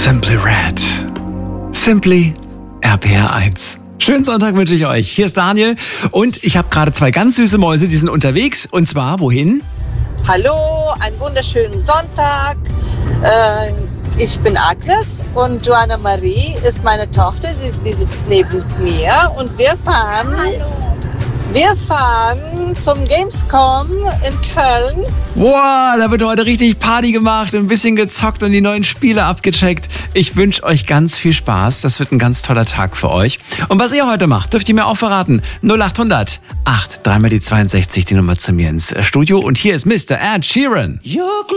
Simply Red. Simply RPR1. Schönen Sonntag wünsche ich euch. Hier ist Daniel und ich habe gerade 2 ganz süße Mäuse, die sind unterwegs. Und zwar, wohin? Hallo, einen wunderschönen Sonntag. Ich bin Agnes und Joanna Marie ist meine Tochter. Die sitzt neben mir und wir fahren zum Gamescom in Köln. Wow, da wird heute richtig Party gemacht, ein bisschen gezockt und die neuen Spiele abgecheckt. Ich wünsche euch ganz viel Spaß. Das wird ein ganz toller Tag für euch. Und was ihr heute macht, dürft ihr mir auch verraten. 0800 8 3 mal die 62, die Nummer zu mir ins Studio. Und hier ist Mr. Ed Sheeran.